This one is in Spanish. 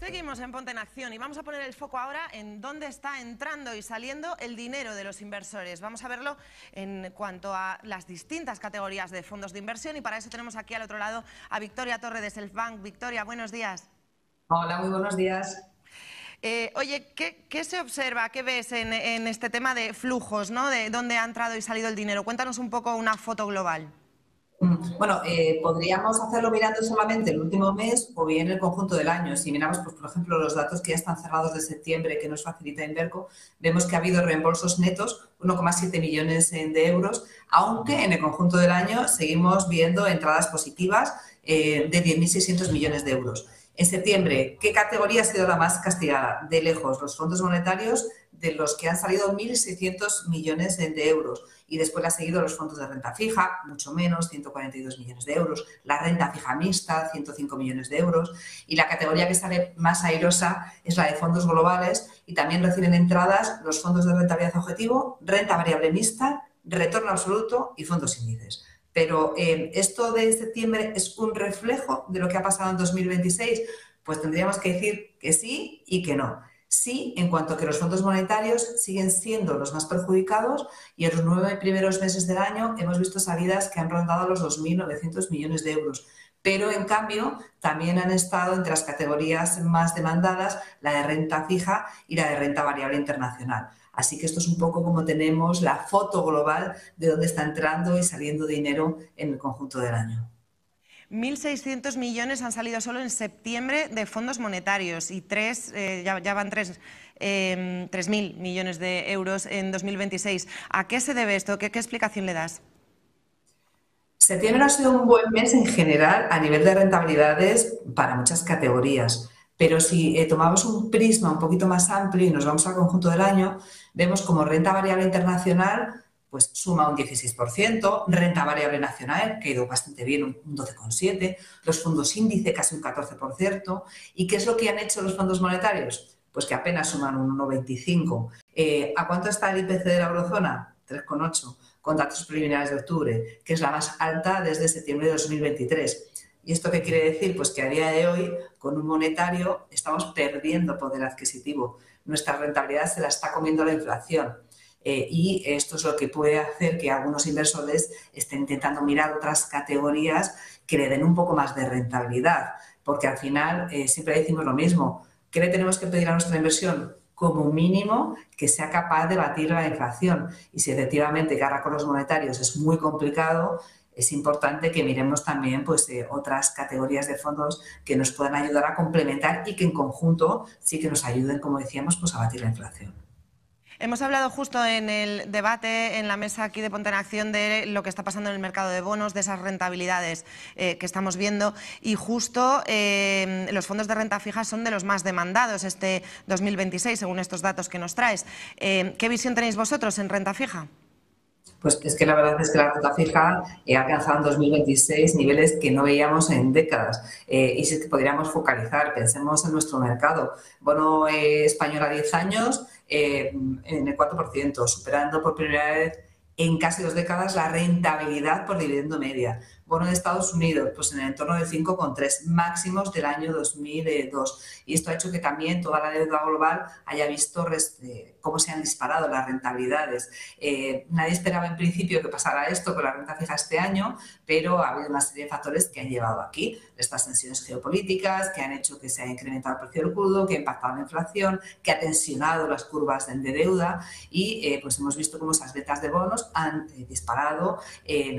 Seguimos en Ponte en Acción y vamos a poner el foco ahora en dónde está entrando y saliendo el dinero de los inversores. Vamos a verlo en cuanto a las distintas categorías de fondos de inversión y para eso tenemos aquí al otro lado a Victoria Torre de Selfbank. Victoria, buenos días. Hola, muy buenos días. Oye, ¿qué se observa, qué ves en este tema de flujos, ¿no? De dónde ha entrado y salido el dinero? Cuéntanos un poco una foto global. Bueno, podríamos hacerlo mirando solamente el último mes o bien el conjunto del año. Si miramos, pues, por ejemplo, los datos que ya están cerrados de septiembre que nos facilita Inverco, vemos que ha habido reembolsos netos, 1,7 millones de euros, aunque en el conjunto del año seguimos viendo entradas positivas de 10.600 millones de euros. En septiembre, ¿qué categoría ha sido la más castigada? De lejos, los fondos monetarios, de los que han salido 1.600 millones de euros. Y después le ha seguido los fondos de renta fija, mucho menos, 142 millones de euros. La renta fija mixta, 105 millones de euros. Y la categoría que sale más airosa es la de fondos globales y también reciben entradas los fondos de rentabilidad objetivo, renta variable mixta, retorno absoluto y fondos índices. Pero esto de septiembre es un reflejo de lo que ha pasado en 2026. Pues tendríamos que decir que sí y que no. Sí, en cuanto a que los fondos monetarios siguen siendo los más perjudicados y en los 9 primeros meses del año hemos visto salidas que han rondado los 2.900 millones de euros. Pero, en cambio, también han estado entre las categorías más demandadas la de renta fija y la de renta variable internacional. Así que esto es un poco como tenemos la foto global de dónde está entrando y saliendo dinero en el conjunto del año. 1.600 millones han salido solo en septiembre de fondos monetarios y ya van 3.000 millones de euros en 2026. ¿A qué se debe esto? ¿Qué explicación le das? Septiembre ha sido un buen mes en general a nivel de rentabilidades para muchas categorías, pero si tomamos un prisma un poquito más amplio y nos vamos al conjunto del año, vemos como renta variable internacional pues suma un 16%, renta variable nacional, que ha ido bastante bien, un 12,7%, los fondos índice casi un 14%. ¿Y qué es lo que han hecho los fondos monetarios? Pues que apenas suman un 1,25%. ¿A cuánto está el IPC de la eurozona? 3,8%, con datos preliminares de octubre, que es la más alta desde septiembre de 2023. ¿Y esto qué quiere decir? Pues que a día de hoy, con un monetario, estamos perdiendo poder adquisitivo. Nuestra rentabilidad se la está comiendo la inflación. Y esto es lo que puede hacer que algunos inversores estén intentando mirar otras categorías que le den un poco más de rentabilidad. Porque al final siempre decimos lo mismo. ¿Qué le tenemos que pedir a nuestra inversión? Como mínimo que sea capaz de batir la inflación. Y si efectivamente ganar con los monetarios es muy complicado, es importante que miremos también pues, otras categorías de fondos que nos puedan ayudar a complementar y que en conjunto sí que nos ayuden, como decíamos, pues, a batir la inflación. Hemos hablado justo en el debate, en la mesa aquí de Ponte en Acción, de lo que está pasando en el mercado de bonos, de esas rentabilidades que estamos viendo y justo los fondos de renta fija son de los más demandados este 2026, según estos datos que nos traes. ¿Qué visión tenéis vosotros en renta fija? Pues es que la verdad es que la renta fija ha alcanzado en 2026 niveles que no veíamos en décadas. Y si es que podríamos focalizar, pensemos en nuestro mercado. Bono español a 10 años en el 4%, superando por primera vez en casi 2 décadas la rentabilidad por dividendo media. Bono de Estados Unidos, pues en el entorno del 5,3, máximos del año 2002. Y esto ha hecho que también toda la deuda global haya visto cómo se han disparado las rentabilidades. Nadie esperaba en principio que pasara esto con la renta fija este año, pero ha habido una serie de factores que han llevado aquí. Estas tensiones geopolíticas que han hecho que se haya incrementado el precio del crudo, que ha impactado la inflación, que ha tensionado las curvas de deuda y pues hemos visto cómo esas ventas de bonos han disparado